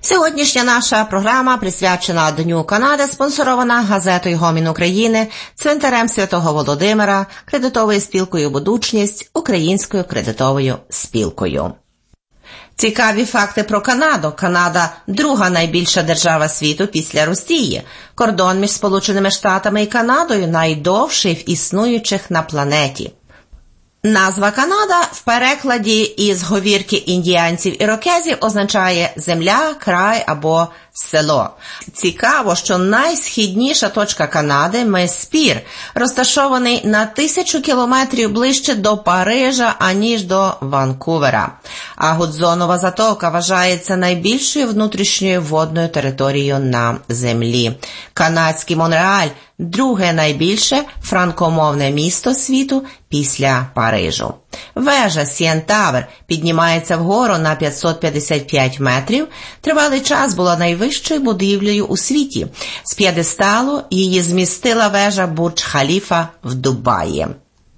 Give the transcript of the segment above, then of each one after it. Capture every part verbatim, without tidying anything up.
Сьогоднішня наша програма присвячена Дню Канади, спонсорована газетою «Гомін України», Цвинтарем Святого Володимира, Кредитовою спілкою «Будучність», Українською кредитовою спілкою. Цікаві факти про Канаду. Канада – друга найбільша держава світу після Росії. Кордон між Сполученими Штатами і Канадою найдовший в існуючих на планеті. Назва Канада в перекладі із говірки індіанців-ірокезів означає «земля», «край» або «село». Цікаво, що найсхідніша точка Канади – мис Пір, розташований на тисячу кілометрів ближче до Парижа, аніж до Ванкувера. А Гудзонова затока вважається найбільшою внутрішньою водною територією на землі. Канадський Монреаль – друге найбільше франкомовне місто світу після Парижу. Вежа Сі Ен Тавер піднімається вгору на п'ятсот п'ятдесят п'ять метрів. Тривалий час була найвищою будівлею у світі. З п'єдесталу її змістила вежа Бурдж-Халіфа в Дубаї.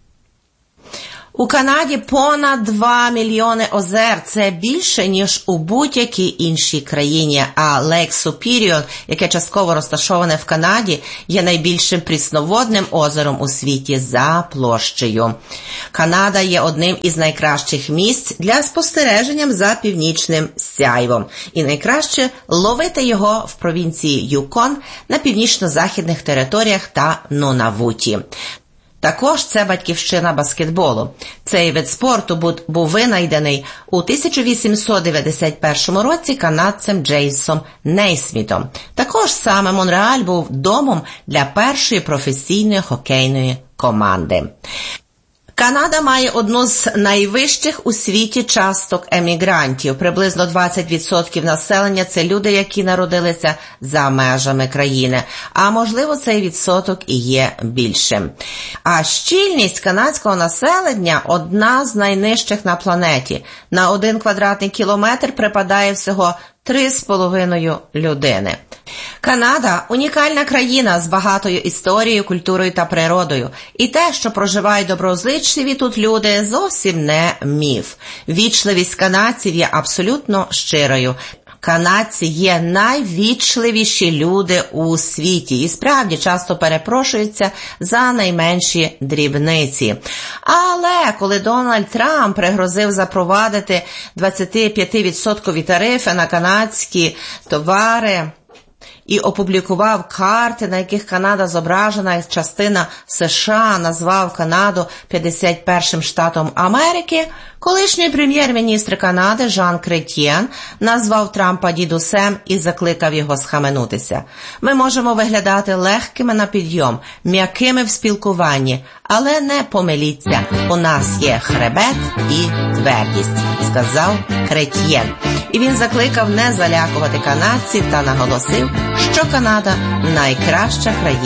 У Канаді понад два мільйони озер. Це більше, ніж у будь-якій іншій країні. А Лейк Суперіор, яке частково розташоване в Канаді, є найбільшим прісноводним озером у світі за площею. Канада є одним із найкращих місць для спостереження за північним сяйвом. І найкраще ловити його в провінції Юкон на північно-західних територіях та Нунавуті. Також це батьківщина баскетболу. Цей вид спорту був винайдений у тисяча вісімсот дев'яносто першому році канадцем Джеймсом Нейсмітом. Також саме Монреаль був домом для першої професійної хокейної команди. Канада має одну з найвищих у світі часток емігрантів. Приблизно двадцять відсотків населення – це люди, які народилися за межами країни. А можливо, цей відсоток і є більшим. А щільність канадського населення – одна з найнижчих на планеті. На один квадратний кілометр припадає всього три з половиною людини. Канада – унікальна країна з багатою історією, культурою та природою. І те, що проживають доброзичливі тут люди, зовсім не міф. Вічливість канадців є абсолютно щирою. Канадці є найвічливіші люди у світі і справді часто перепрошуються за найменші дрібниці. Але коли Дональд Трамп пригрозив запровадити двадцятип'ятивідсоткові тарифи на канадські товари і опублікував карти, на яких Канада зображена як частина США, назвав Канаду п'ятдесят першим штатом Америки, колишній прем'єр-міністр Канади Жан Кретьєн назвав Трампа дідусем і закликав його схаменутися. Ми можемо виглядати легкими на підйом, м'якими в спілкуванні, але не помиліться, у нас є хребет і твердість, сказав Кретьєн. І він закликав не залякувати канадців та наголосив, що Канада – найкраща країна